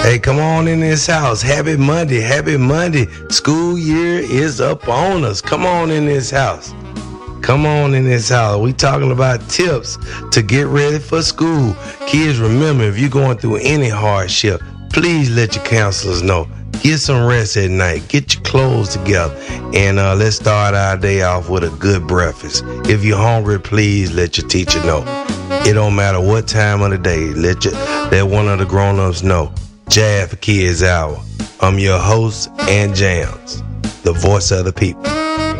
Hey, come on in this house. Happy Monday. Happy Monday. School year is up on us. Come on in this house. Come on in this house. We talking about tips to get ready for school. Kids, remember, if you're going through any hardship, please let your counselors know. Get some rest at night. Get your clothes together. And let's start our day off with a good breakfast. If you're hungry, please let your teacher know. It don't matter what time of the day. Let one of the grown-ups know. Jazz for Kids Hour. I'm your host, Ant Jams, the voice of the people.